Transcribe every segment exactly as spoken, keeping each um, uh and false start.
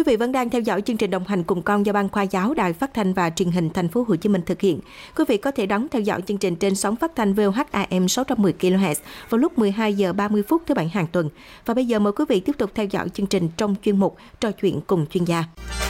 vị vẫn đang theo dõi chương trình Đồng hành cùng con do Ban Khoa giáo Đài Phát thanh và Truyền hình Thành phố Hồ Chí Minh thực hiện. Quý vị có thể đón theo dõi chương trình trên sóng phát thanh vê o hát a em sáu trăm mười ki lô héc vào lúc mười hai giờ ba mươi phút thứ bảy hàng tuần. Và bây giờ mời quý vị tiếp tục theo dõi chương trình trong chuyên mục Trò chuyện cùng chuyên gia.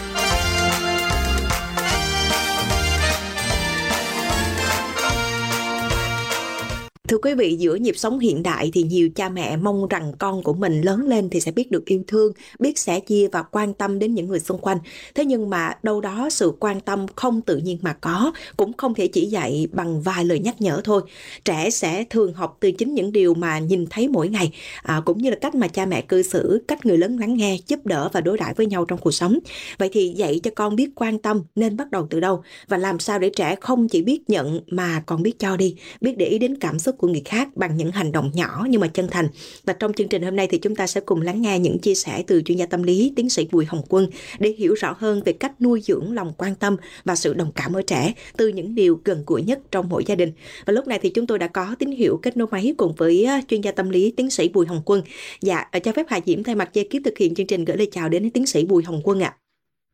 Thưa quý vị, giữa nhịp sống hiện đại thì nhiều cha mẹ mong rằng con của mình lớn lên thì sẽ biết được yêu thương, biết sẻ chia và quan tâm đến những người xung quanh. Thế nhưng mà đâu đó sự quan tâm không tự nhiên mà có, cũng không thể chỉ dạy bằng vài lời nhắc nhở thôi. Trẻ sẽ thường học từ chính những điều mà nhìn thấy mỗi ngày, à, cũng như là cách mà cha mẹ cư xử, cách người lớn lắng nghe, giúp đỡ và đối đãi với nhau trong cuộc sống. Vậy thì dạy cho con biết quan tâm nên bắt đầu từ đâu? Và làm sao để trẻ không chỉ biết nhận mà còn biết cho đi, biết để ý đến cảm xúc của người khác bằng những hành động nhỏ nhưng mà chân thành. Và trong chương trình hôm nay thì chúng ta sẽ cùng lắng nghe những chia sẻ từ chuyên gia tâm lý tiến sĩ Bùi Hồng Quân để hiểu rõ hơn về cách nuôi dưỡng lòng quan tâm và sự đồng cảm ở trẻ từ những điều gần gũi nhất trong mỗi gia đình. Và lúc này thì chúng tôi đã có tín hiệu kết nối máy cùng với chuyên gia tâm lý tiến sĩ Bùi Hồng Quân. Dạ, cho phép Hà Diễm thay mặt ekip thực hiện chương trình gửi lời chào đến tiến sĩ Bùi Hồng Quân ạ.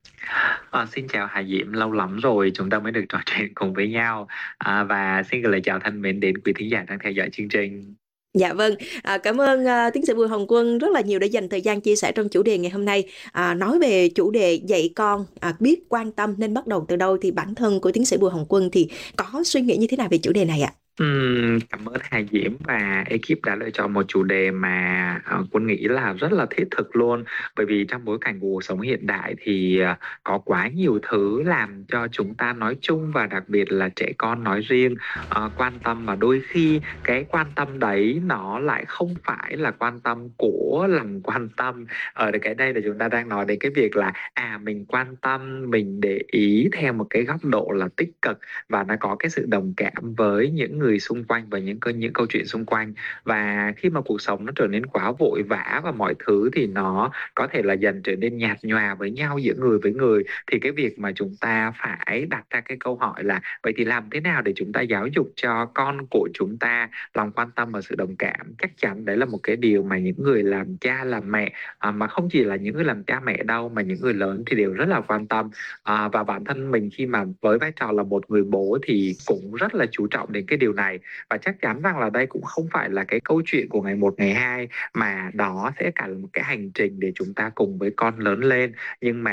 À, xin chào Hà Diễm, lâu lắm rồi chúng ta mới được trò chuyện cùng với nhau, à, và xin gửi lời chào thân mến đến quý thính giả đang theo dõi chương trình. Dạ vâng, à, cảm ơn uh, tiến sĩ Bùi Hồng Quân rất là nhiều đã dành thời gian chia sẻ trong chủ đề ngày hôm nay. À, nói về chủ đề dạy con à, biết quan tâm nên bắt đầu từ đâu thì bản thân của tiến sĩ Bùi Hồng Quân thì có suy nghĩ như thế nào về chủ đề này ạ? Uhm, cảm ơn Hà Diễm và ekip đã lựa chọn một chủ đề mà uh, Quân nghĩ là rất là thiết thực luôn, bởi vì trong bối cảnh của cuộc sống hiện đại thì uh, có quá nhiều thứ làm cho chúng ta nói chung và đặc biệt là trẻ con nói riêng uh, quan tâm, mà đôi khi cái quan tâm đấy nó lại không phải là quan tâm của lòng quan tâm. Ở cái đây là chúng ta đang nói đến cái việc là à mình quan tâm, mình để ý theo một cái góc độ là tích cực và nó có cái sự đồng cảm với những người xung quanh và những câu những câu chuyện xung quanh. Và khi mà cuộc sống nó trở nên quá vội vã và mọi thứ thì nó có thể là dần trở nên nhạt nhòa với nhau giữa người với người, thì cái việc mà chúng ta phải đặt ra cái câu hỏi là vậy thì làm thế nào để chúng ta giáo dục cho con của chúng ta lòng quan tâm và sự đồng cảm, chắc chắn đấy là một cái điều mà những người làm cha làm mẹ, à, mà không chỉ là những người làm cha mẹ đâu mà những người lớn thì đều rất là quan tâm. À, và bản thân mình khi mà với vai trò là một người bố thì cũng rất là chú trọng đến cái điều này, và chắc chắn rằng là đây cũng không phải là cái câu chuyện của ngày một ngày hai, mà đó sẽ cả là một cái hành trình để chúng ta cùng với con lớn lên. Nhưng mà